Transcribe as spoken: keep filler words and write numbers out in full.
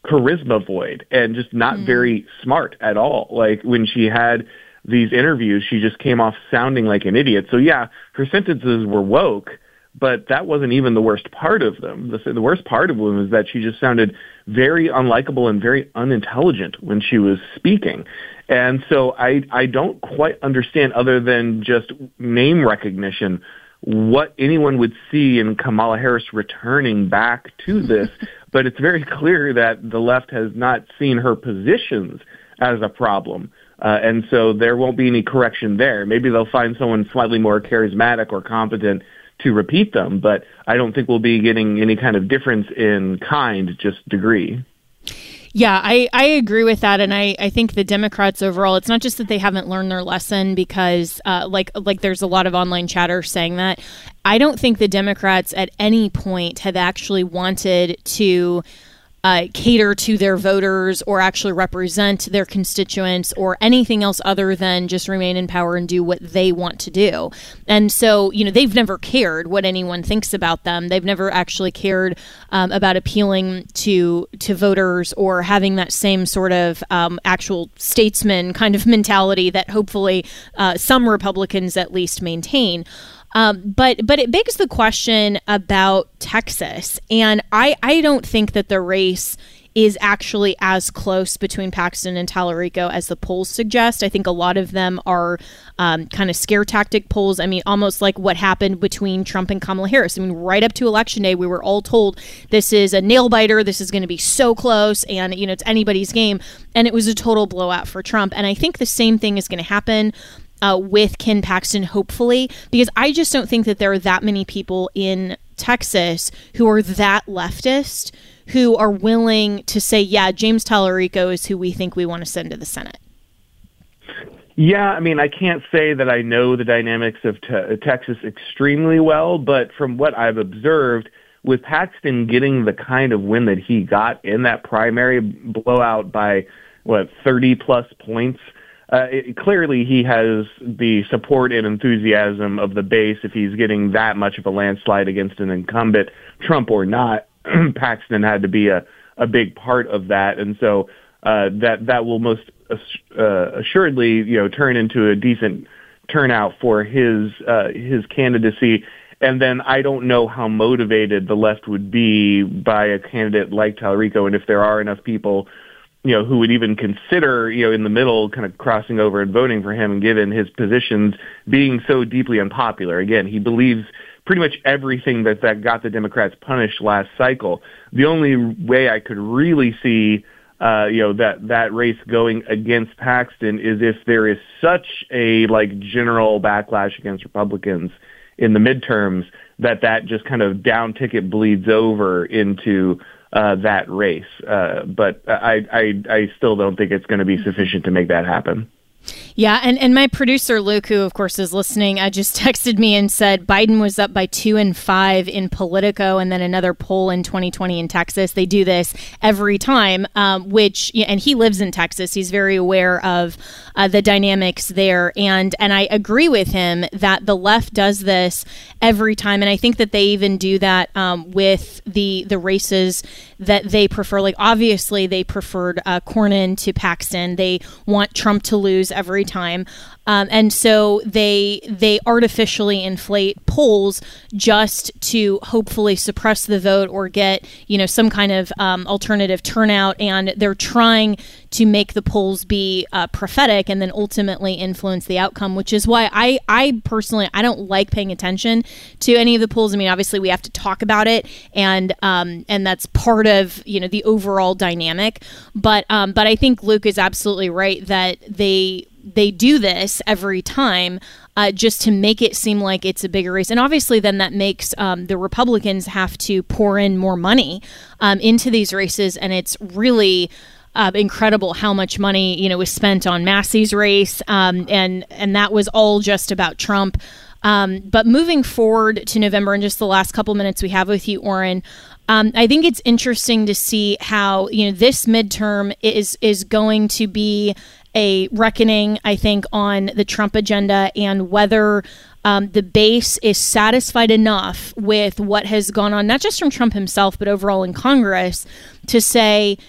charisma void and just not mm. very smart at all. Like when she had these interviews, she just came off sounding like an idiot. So yeah, her sentences were woke, but that wasn't even the worst part of them. The, the worst part of them was that she just sounded very unlikable and very unintelligent when she was speaking. And so I, I don't quite understand, other than just name recognition, what anyone would see in Kamala Harris returning back to this. But it's very clear that the left has not seen her positions as a problem. Uh, and so there won't be any correction there. Maybe they'll find someone slightly more charismatic or competent to repeat them, but I don't think we'll be getting any kind of difference in kind, just degree. Yeah, I, I agree with that. And I, I think the Democrats overall, it's not just that they haven't learned their lesson because uh, like like there's a lot of online chatter saying that. I don't think the Democrats at any point have actually wanted to Uh, cater to their voters or actually represent their constituents or anything else other than just remain in power and do what they want to do. And so, you know, they've never cared what anyone thinks about them. They've never actually cared um, about appealing to to voters or having that same sort of um, actual statesman kind of mentality that hopefully uh, some Republicans at least maintain. Um, but but it begs the question about Texas. And I, I don't think that the race is actually as close between Paxton and Tallarico as the polls suggest. I think a lot of them are um, kind of scare tactic polls. I mean, almost like what happened between Trump and Kamala Harris. I mean, right up to Election Day, we were all told this is a nail biter. This is going to be so close and, you know, it's anybody's game. And it was a total blowout for Trump. And I think the same thing is going to happen Uh, with Ken Paxton, hopefully, because I just don't think that there are that many people in Texas who are that leftist who are willing to say, yeah, James Tallarico is who we think we want to send to the Senate. Yeah, I mean, I can't say that I know the dynamics of te- Texas extremely well, but from what I've observed, with Paxton getting the kind of win that he got in that primary blowout by, what, thirty plus points, Uh, it, clearly, he has the support and enthusiasm of the base if he's getting that much of a landslide against an incumbent, Trump or not. Paxton had to be a, a big part of that, and so uh, that that will most uh, assuredly, you know, turn into a decent turnout for his uh, his candidacy. And then I don't know how motivated the left would be by a candidate like Tallarico, and if there are enough people, you know, who would even consider, you know, in the middle kind of crossing over and voting for him, given his positions being so deeply unpopular. Again, he believes pretty much everything that, that got the Democrats punished last cycle. The only way I could really see, uh, you know, that, that race going against Paxton is if there is such a, like, general backlash against Republicans in the midterms that that just kind of down ticket bleeds over into Uh, that race. Uh, but I, I, I still don't think it's going to be sufficient to make that happen. Yeah, and, and my producer, Luke, who, of course, is listening, uh, just texted me and said Biden was up by two and five in Politico and then another poll in twenty twenty in Texas. They do this every time, um, which, and he lives in Texas. He's very aware of uh, the dynamics there. And, and I agree with him that the left does this every time. And I think that they even do that um, with the, the races that they prefer. Like, obviously, they preferred uh, Cornyn to Paxton. They want Trump to lose every time. Um, and so they they artificially inflate polls just to hopefully suppress the vote or get, you know, some kind of um, alternative turnout. And they're trying to make the polls be uh, prophetic and then ultimately influence the outcome, which is why I, I personally, I don't like paying attention to any of the polls. I mean, obviously we have to talk about it, and um, and that's part of, you know, the overall dynamic. But um, but I think Luke is absolutely right that they they do this every time uh, just to make it seem like it's a bigger race. And obviously then that makes um, the Republicans have to pour in more money um, into these races. And it's really uh, incredible how much money, you know, was spent on Massey's race. Um, and, and that was all just about Trump. Um, but moving forward to November, in just the last couple minutes we have with you, Oren, um, I think it's interesting to see how, you know, this midterm is is going to be a reckoning, I think, on the Trump agenda and whether um, the base is satisfied enough with what has gone on, not just from Trump himself, but overall in Congress, to say,